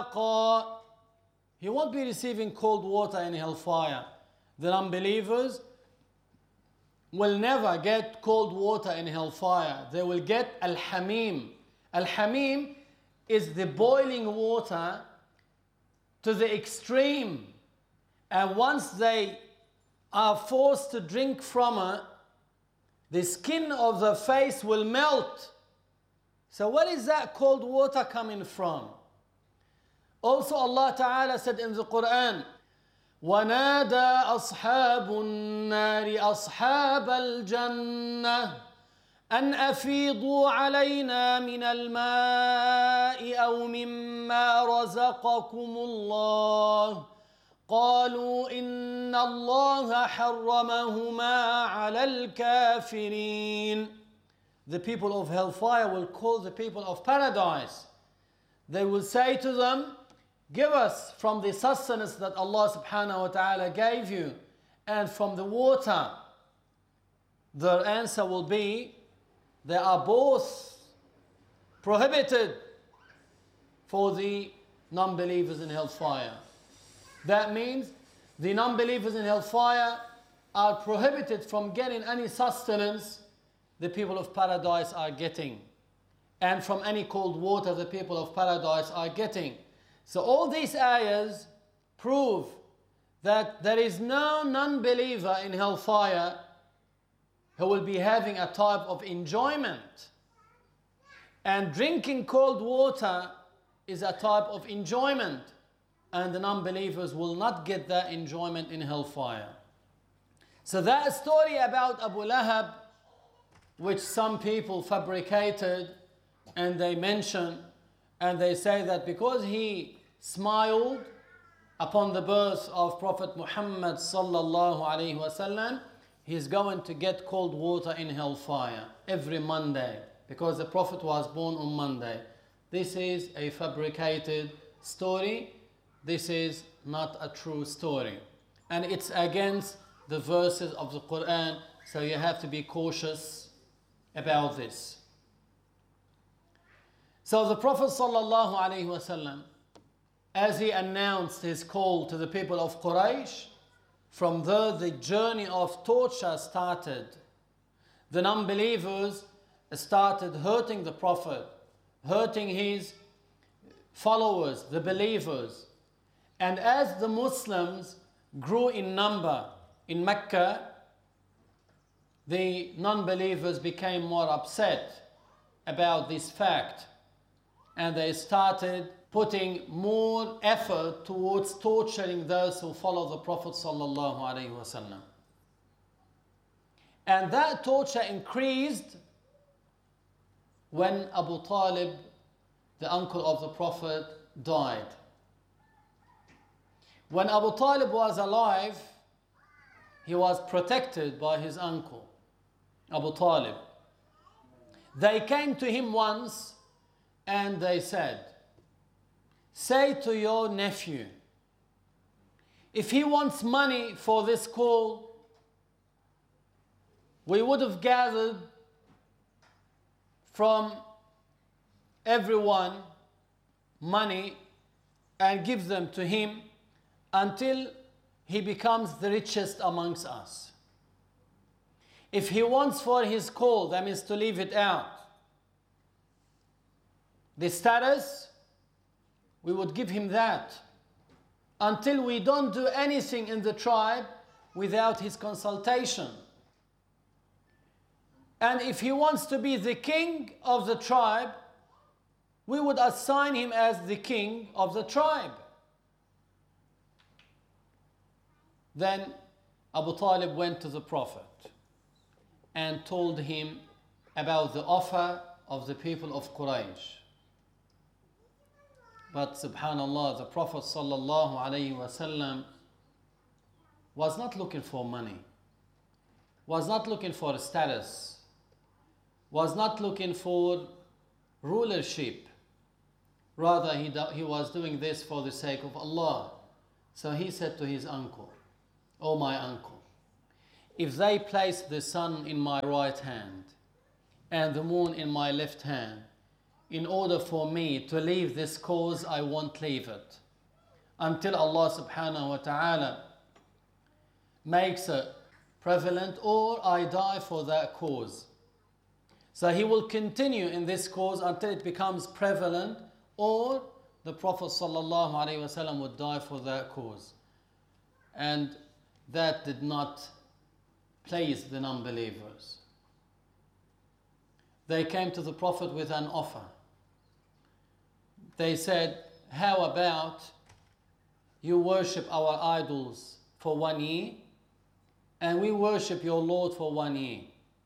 مِرْفَاقًا. He won't be receiving cold water in hellfire. The unbelievers will never get cold water in hellfire. They will get al-hamim. Al-hamim is the boiling water to the extreme. And once they are forced to drink from it, the skin of the face will melt. So where is that cold water coming from? Also Allah Ta'ala said in the Quran, وَنَادَى أَصْحَابُ النَّارِ أَصْحَابَ الْجَنَّةِ أَنْ أَفِيضُوا عَلَيْنَا مِنَ الْمَاءِ أَوْ مِمَّا رَزَقَكُمُ اللَّهُ قالوا إن الله حرمهما على الكافرين. The people of hellfire will call the people of paradise. They will say to them, give us from the sustenance that Allah subhanahu wa ta'ala gave you and from the water. Their answer will be, they are both prohibited for the non-believers in hellfire. That means the non-believers in hellfire are prohibited from getting any sustenance the people of paradise are getting, and from any cold water the people of paradise are getting. So all these ayahs prove that there is no non-believer in hellfire who will be having a type of enjoyment. And drinking cold water is a type of enjoyment. And the non-believers will not get that enjoyment in hellfire. So that story about Abu Lahab, which some people fabricated and they mention, and they say that because he smiled upon the birth of Prophet Muhammad sallallahu alaihi wasallam, he's going to get cold water in hellfire every Monday because the Prophet was born on Monday. This is a fabricated story. This is not a true story. And it's against the verses of the Quran, so you have to be cautious about this. So the Prophet sallallahu alaihi wasallam, as he announced his call to the people of Quraysh, from there the journey of torture started. The non-believers started hurting the Prophet, hurting his followers, the believers. And as the Muslims grew in number in Mecca, the non-believers became more upset about this fact. And they started putting more effort towards torturing those who follow the Prophet sallallahu alaihi wasallam. And that torture increased when Abu Talib, the uncle of the Prophet, died. When Abu Talib was alive, he was protected by his uncle, Abu Talib. They came to him once and they said, say to your nephew, if he wants money for this call, we would have gathered from everyone money and give them to him until he becomes the richest amongst us. If he wants for his call, that means to leave it out, the status, we would give him that until we don't do anything in the tribe without his consultation. And if he wants to be the king of the tribe, we would assign him as the king of the tribe. Then Abu Talib went to the Prophet and told him about the offer of the people of Quraysh. But subhanallah, the Prophet sallallahu alaihi wasallam was not looking for money, was not looking for status, was not looking for rulership. Rather, he was doing this for the sake of Allah. So he said to his uncle, "Oh my uncle, if they place the sun in my right hand and the moon in my left hand, in order for me to leave this cause, I won't leave it until Allah subhanahu wa ta'ala makes it prevalent, or I die for that cause. So he will continue in this cause until it becomes prevalent, or the Prophet sallallahu alaihi wasallam would die for that cause. And that did not please the non-believers. They came to the Prophet with an offer. They said, how about you worship our idols for 1 year, and we worship your Lord for 1 year.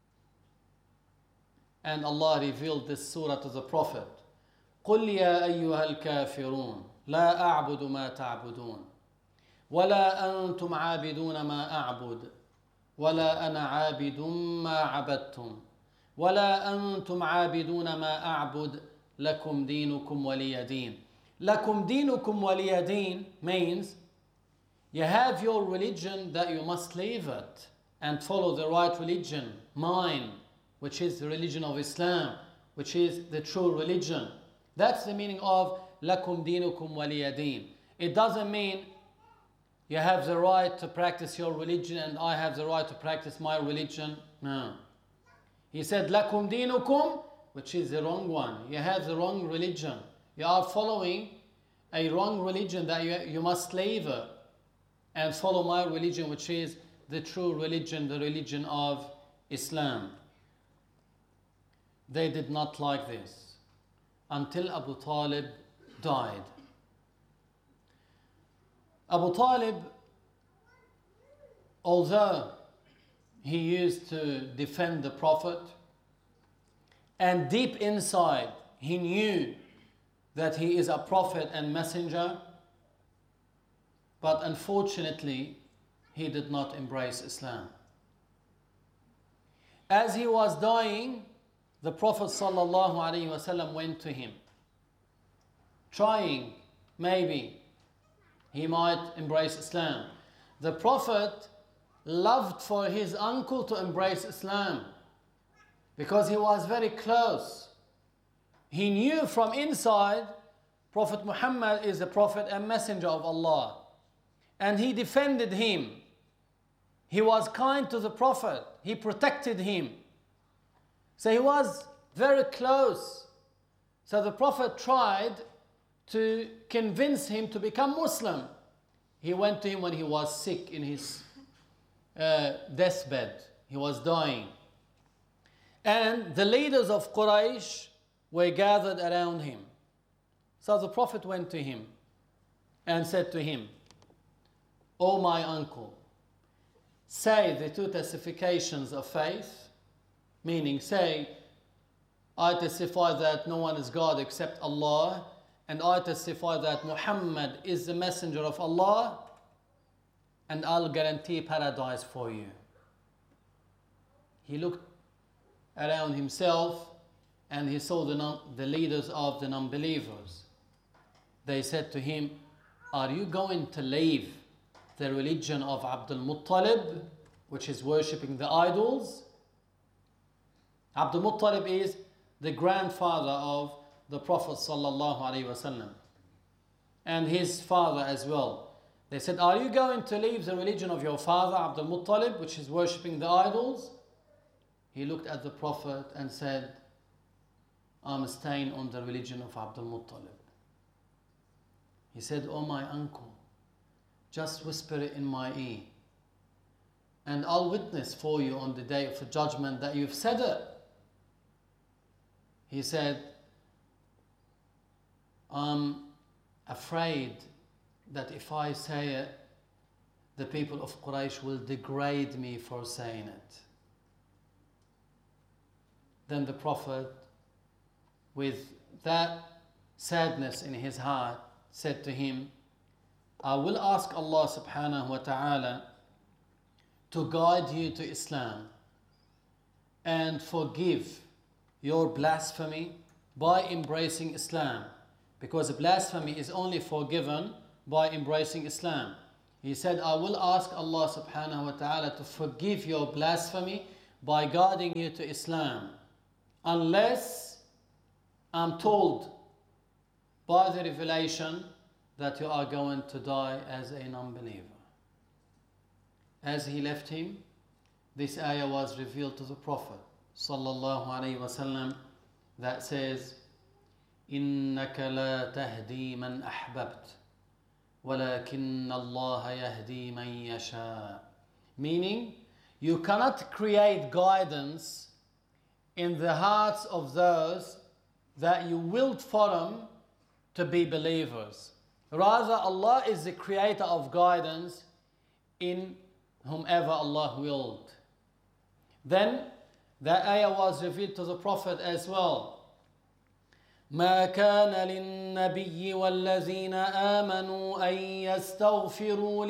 And Allah revealed this surah to the Prophet. قُلْ يَا أَيُّهَا الْكَافِرُونَ لَا أَعْبُدُ مَا تَعْبُدُونَ وَلَا أَنْتُمْ عَابِدُونَ مَا أَعْبُدُ وَلَا أَنَا عَابِدٌ مَا عَبَدتُّمْ وَلَا أَنْتُمْ عَابِدُونَ مَا أَعْبُدُ لَكُمْ دِينُكُمْ وَلِيَ دِينِ. لَكُمْ دِينُكُمْ وَلِيَ دِينِ means you have your religion that you must leave it and follow the right religion, mine, which is the religion of Islam, which is the true religion. That's the meaning of لَكُمْ دِينُكُمْ وَلِيَ دِينِ. It doesn't mean you have the right to practice your religion and I have the right to practice my religion. No. He said لَكُمْ دِينُكُمْ, which is the wrong one. You have the wrong religion. You are following a wrong religion that you must leave it and follow my religion, which is the true religion, the religion of Islam. They did not like this until Abu Talib died. Abu Talib, although he used to defend the Prophet, and deep inside he knew that he is a prophet and messenger, but unfortunately he did not embrace Islam. As he was dying, the Prophet sallallahu alaihi wasallam went to him, trying maybe he might embrace Islam. The Prophet loved for his uncle to embrace Islam because he was very close. He knew from inside Prophet Muhammad is a prophet and messenger of Allah, and he defended him. He was kind to the Prophet. He protected him. So he was very close. So the Prophet tried to convince him to become Muslim. He went to him when he was sick in his deathbed. He was dying. And the leaders of Quraysh were gathered around him. So the Prophet went to him and said to him, "O my uncle, say the two testifications of faith," meaning say, I testify that no one is God except Allah, and I testify that Muhammad is the messenger of Allah, and I'll guarantee paradise for you. He looked around himself and he saw the leaders of the non-believers. They said to him, "Are you going to leave the religion of Abdul Muttalib, which is worshipping the idols?" Abdul Muttalib is the grandfather of the Prophet sallallahu alaihi wasallam, and his father as well. They said, "Are you going to leave the religion of your father Abdul Muttalib, which is worshipping the idols?" He looked at the Prophet and said, "I'm staying on the religion of Abdul Muttalib." He said, "Oh my uncle, just whisper it in my ear, and I'll witness for you on the day of the judgment that you've said it." He said, "I'm afraid that if I say it, the people of Quraysh will degrade me for saying it." Then the Prophet, with that sadness in his heart, said to him, "I will ask Allah subhanahu wa ta'ala to guide you to Islam and forgive your blasphemy by embracing Islam, because blasphemy is only forgiven by embracing Islam." He said, "I will ask Allah subhanahu wa ta'ala to forgive your blasphemy by guiding you to Islam, unless I'm told by the revelation that you are going to die as a non-believer. As he left him, this ayah was revealed to the Prophet sallallahu alaihi wasallam that says, إِنَّكَ لَا تَهْدِي مَنْ أَحْبَبْتَ وَلَكِنَّ اللَّهَ يَهْدِي مَنْ يَشَاءُ. Meaning, you cannot create guidance in the hearts of those that you willed for them to be believers. Rather, Allah is the creator of guidance in whomever Allah willed. Then, that ayah was revealed to the Prophet as well. ما كان للنبي والذين آمنوا أن يستغفروا